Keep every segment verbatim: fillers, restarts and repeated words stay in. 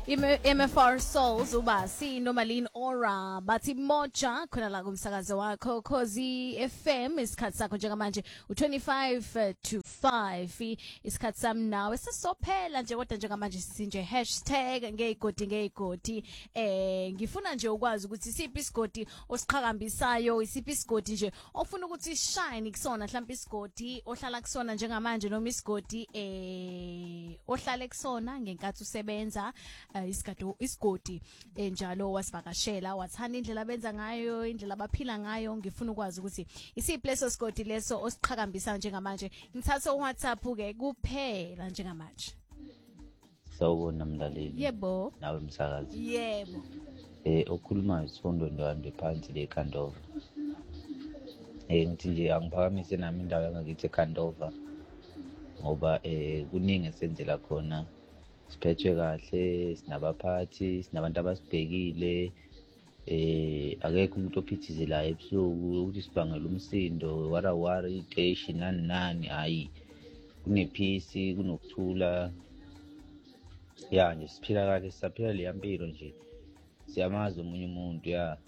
M F R Souls ubasi Nomalin Aura bathi moja khona la kumsakazo wakho Khosi F M isikhathi sakho njengamanje u twenty-five to five isikhathi sami nawe sesophela nje kodwa njengamanje sinje hashtag ngeyigodi ngeyigodi eh ngifuna nje ukwazi ukuthi isiphi isigodi osiqhakambisayo isiphi isigodi nje ofuna ukuthi shine kusona mhlawumbe isigodi ohlala kusona njengamanje noma isigodi eh ohlala kusona ngenkathi usebenza isigodi isigodi njalo wasivakashela wathanda indlela abenza ngayo indlela abaphila ngayo ngifuna ukwazi ukuthi isiphi leso sigodi leso osiqhakambisa njengamanje ngithatha uWhatsApp ke kuphela njengamanje sawubona mlaleli yebo nawe msakazi yebo eh okhuluma isifundo ndwande phansi leKhandova eh ngithi nje angiphakamise nami indawo yangakithi eKhandova ngoba eh kuningi esenzela khona siphethwe kahle sinabaphathi sinabantu abasibhekile eh akekho umuntu ophithizelayo ebusuku ukuthi sibangela umsindo wara wara iteshi nani nani hayi kunephisi kunokuthula ya nje siphila kahle sisaphila le yampilo nje siyamazi umunye umuntu ya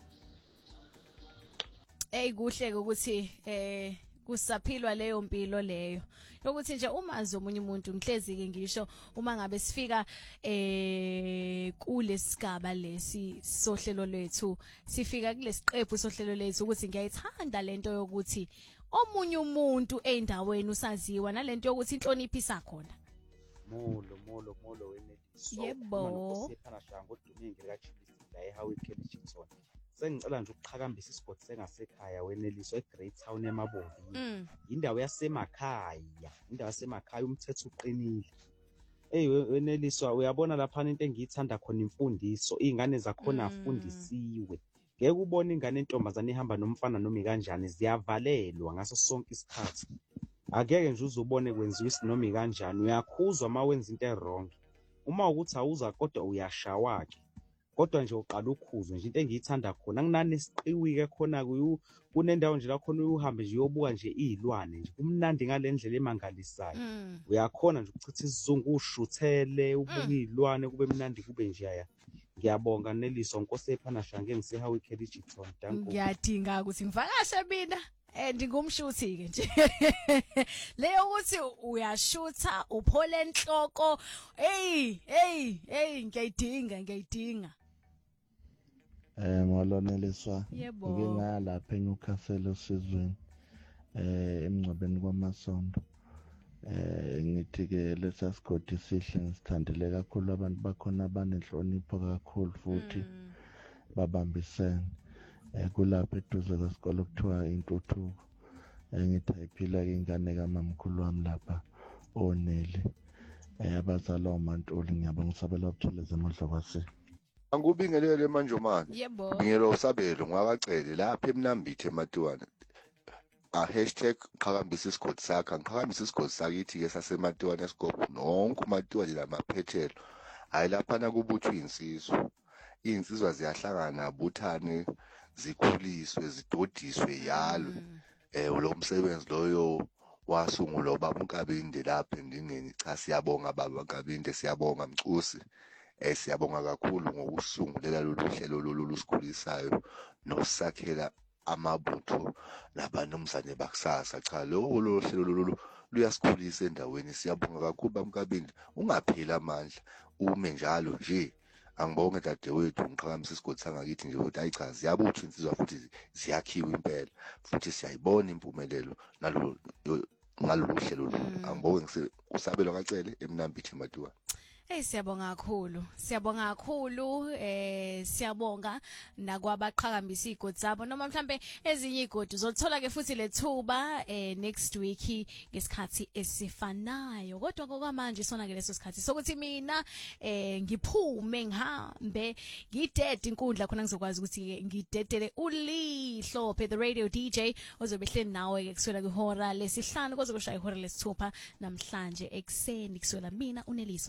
hey kuhle ukuthi eh kusaphilwa leyo mpilo leyo ukuthi nje umazi omunye umuntu ngihlezi ke ngisho uma ngabe sifika eh kulesigaba lesi sohlelo lethu sifika kulesiqephu sohlelo lethu ukuthi ngiyayithanda lento yokuthi omunye umuntu endaweni usaziwa nalento yokuthi inhlonipho isakhona molo molo molo weneliso yebo sephana shango udumingi lika Chilisi la eHowe Kenishington sengicela nje ukuqhakambisa isigodi sengasekhaya weneliso eGreat Town eMabombi indawo yasemakhaya indawo yasemakhaya umthetho uqinile hey weneliso uyabona lapha into engiyithanda khona imfundiso izingane zakhona afundisiwe ngeke ubone ingane entombazane ihamba nomfana noma kanjani ziyavalelwa ngaso sonke isikhathi akeke nje uzubone kwenziwa isinoma kanjani uyakhuzwa uma wenza into errong uma ukuthi awuza kodwa uyashawa ke kodwa nje uqala ukhuzwe nje into engiyithanda khona nginane isiqiwike khona kunendawo nje la khona uhambe nje uyobuka nje izilwane nje kumnandi ngalendlela emangalisayo uyakhona nje ukuchitha isizungu ushuthele ubuka izilwane kube mnandi kube nje aya ngiyabonga Neliso Nkosi ephana shange ngiseHowe Kenishington danko ngiyadinga ukuthi ngivakashe mina eh ngingumshuthi ke nje leyo ukuthi uyashutha uphole enhloko hey hey hey ngiyidinga ngiyidinga eh ngoloneliswa Yebo. ngingaya lapha eNewcastle osizweni eh emncwabeni kwaMasondo eh ngithi ke lesa sigodi sihle ngisithandele kakhulu abantu bakhona abanenhlonipho kakhulu futhi babambisene eh kulapha eduze kwesikole kuthiwa intuthuko engithi ayiphila ke ingane kaMamkhulu wami lapha oneli eh abazali uMantuli ngiyabonga usabela ukutholeza emodlo kwase angubingelele manje manje yebo ngiyelo usabelo ngwakacele lapha eMnambithe eMatuwana a hashtag qhakambisa isigodi sakhe ngiqhakambisa isigodi sakithi ke saseMatuwana esigobho nonke uMatuwana lamaphethelo hayi lapha na kubuthwa insizwa insizwa ziyahlangana buthane zikhuliswe zidodiswe yalo eh lo msebenzi loyo wasungulwa ubaba uNkabinde lapha endingeni cha siyabonga baba uNkabinde siyabonga Mcusi eh siyabonga kakhulu ngokusungulela lolu hlelo lolu lusikhulisayo nosakhela amabutho nabanumzane bakusasa cha lo lo hlelo lolu luyasikhulisa endaweni siyabonga kakhulu baba uNkabinde ungapheli amandla ume njalo nje angibonge dadewethu ngiqhakamisa isigodi sangakithi nje ukuthi ayi cha ziyabuthwa insizwa futhi ziyakhiwa impela futhi siyayibona impumelelo nalo ngalolu hlelo angibonge kusabelo kacele eMnambithe eMatuwana. Hey siyabonga kakhulu siyabonga kakhulu eh siyabonga nakwabaqhakambisa igodi zabo noma mhlambe ezinye igodi uzothola ke futhi lethuba eh next week ngesikhathi esifanayo kodwa ngokwamanje sona ke leso sikhathi sokuthi mina eh ngiphume ngihambe ngidede inkundla khona ngizokwazi ukuthi ngidedele uLihlophe the radio D J ozobe hleli nawe ke kuswela kwihora lesihlanu koze kushaya ihora lesithupha namhlanje ekseni kuswela mina uNeliswa kaMhlongo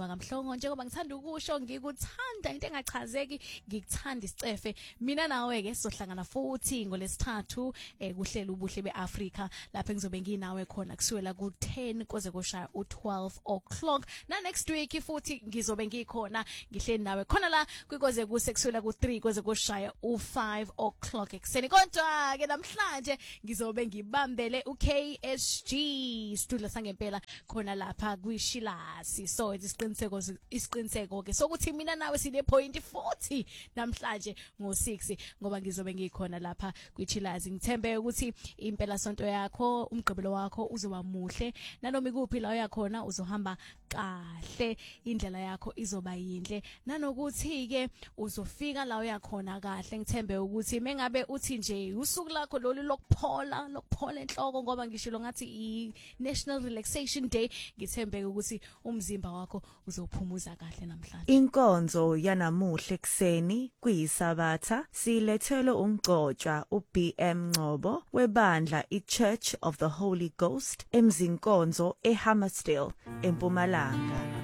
Sibongo njengoba ngithanda ukusho ngikuthanda into engachazeki ngikuthanda isicefe mina nawe ke sizohlangana futhi ngolesithathu eh kuhlela ubuhle beAfrica lapha ngizobe nginawe khona kusuela ku ten koze koshaya u twelve o'clock na next week futhi ngizobe ngikhona ngihleli nawe khona la kwikoze kusekusela ku three koze koshaya u five o'clock ekseni kodwa ke namhlanje ngizobe ngibambele u K S G studio sangempela khona lapha kwishilasi so isiqiniseko isiqiniseko ke sokuthi mina nawe sine point forty namhlanje ngo six ngoba ngizobe ngikhona lapha kwichilazi ngithembe ukuthi impela sonto yakho umgqibelo wakho uzoba muhle nanoma ikuphi la uyakhona uzohamba kahle indlela yakho izoba yinhle nanokuthi ke uzofika la uyakhona kahle ngithembe ukuthi mengabe uthi nje usuku lakho lolu lokuphola lokuphola enhloko ngoba ngishilo ngathi i National Relaxation Day ngithembe ukuthi umzimba wakho uzophumuza kahle namhlanje. Inkonzo yanamuhle ekseni kuyisabatha silethelwe umgcotshwa u B M Ngcobo webandla i Church of the Holy Ghost emzinkonzo eHammersdale eMpumalanga.